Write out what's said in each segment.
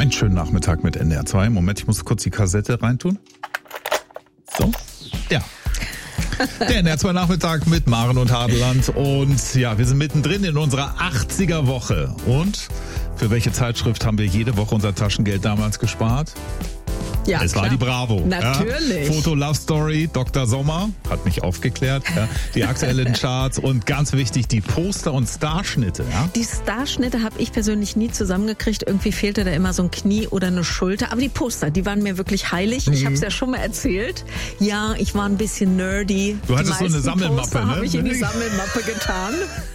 Einen schönen Nachmittag mit NDR 2. Moment, ich muss kurz die Kassette reintun. So, ja. Der NDR 2 Nachmittag mit Maren und Hadeland. Und ja, wir sind mittendrin in unserer 80er-Woche. Und für welche Zeitschrift haben wir jede Woche unser Taschengeld damals gespart? Ja, es war die Bravo. Natürlich. Ja. Foto Love Story, Dr. Sommer hat mich aufgeklärt. Ja. Die aktuellen Charts und ganz wichtig, die Poster und Starschnitte. Ja. Die Starschnitte habe ich persönlich nie zusammengekriegt. Irgendwie fehlte da immer so ein Knie oder eine Schulter. Aber die Poster, die waren mir wirklich heilig. Ich habe es ja schon mal erzählt. Ja, ich war ein bisschen nerdy. Du hattest so eine Sammelmappe, Poster ne? Habe ich in die Sammelmappe getan.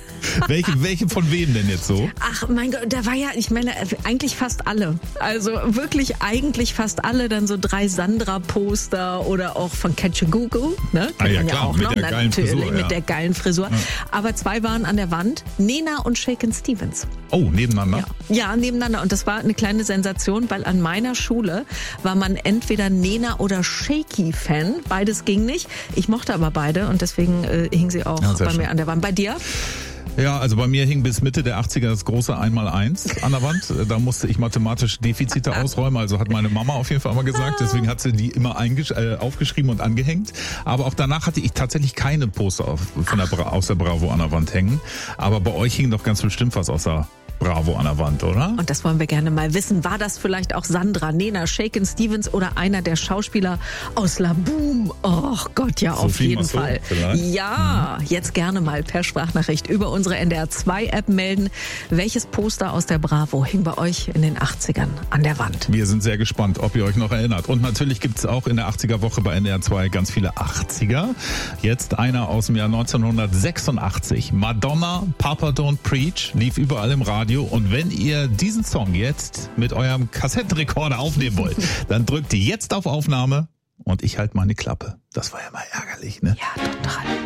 Welche von wem denn jetzt so? Ach mein Gott, da war ja, ich meine, eigentlich fast alle. Also wirklich eigentlich fast alle. Dann so 3 Sandra-Poster oder auch von Ketchugugu. Ne? Ja klar, auch mit noch. der geilen Natürlich, Frisur. mit der geilen Frisur. Ja. Aber 2 waren an der Wand, Nena und Shakin' Stevens. Oh, nebeneinander? Ja, nebeneinander. Und das war eine kleine Sensation, weil an meiner Schule war man entweder Nena oder Shaky-Fan. Beides ging nicht. Ich mochte aber beide und deswegen hing sie auch bei mir an der Wand. Bei dir? Ja, also bei mir hing bis Mitte der 80er das große 1x1 an der Wand. Da musste ich mathematische Defizite ausräumen, also hat meine Mama auf jeden Fall mal gesagt. Deswegen hat sie die immer aufgeschrieben und angehängt. Aber auch danach hatte ich tatsächlich keine Poster aus der Bravo an der Wand hängen. Aber bei euch hing doch ganz bestimmt was aus der Bravo an der Wand, oder? Und das wollen wir gerne mal wissen. War das vielleicht auch Sandra, Nena, Shakin' Stevens oder einer der Schauspieler aus La Boom? Oh Gott, ja, auf jeden Fall. Ja, jetzt gerne mal per Sprachnachricht über unsere NDR 2 App melden. Welches Poster aus der Bravo hing bei euch in den 80ern an der Wand? Wir sind sehr gespannt, ob ihr euch noch erinnert. Und natürlich gibt es auch in der 80er Woche bei NDR 2 ganz viele 80er. Jetzt einer aus dem Jahr 1986. Madonna, Papa Don't Preach, lief überall im Radio. Und wenn ihr diesen Song jetzt mit eurem Kassettenrekorder aufnehmen wollt, dann drückt jetzt auf Aufnahme und ich halte meine Klappe. Das war ja mal ärgerlich, ne? Ja, total.